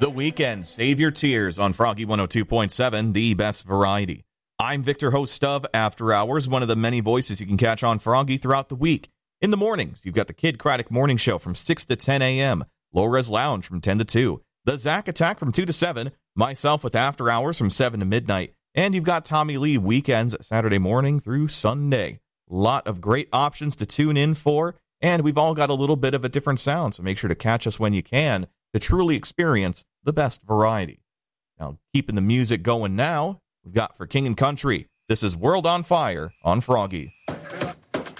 The Weekend, Save Your Tears on Froggy 102.7, the best variety. I'm Victor, host of After Hours, one of the many voices you can catch on Froggy throughout the week. In the mornings, you've got the Kid Craddock Morning Show from 6 to 10 a.m., Laura's Lounge from 10 to 2, the Zach Attack from 2 to 7, myself with After Hours from 7 to midnight, and you've got Tommy Lee weekends Saturday morning through Sunday. A lot of great options to tune in for, and we've all got a little bit of a different sound, so make sure to catch us when you can to truly experience the best variety. Now, keeping the music going now, we've got for King and Country, this is World on Fire on Froggy.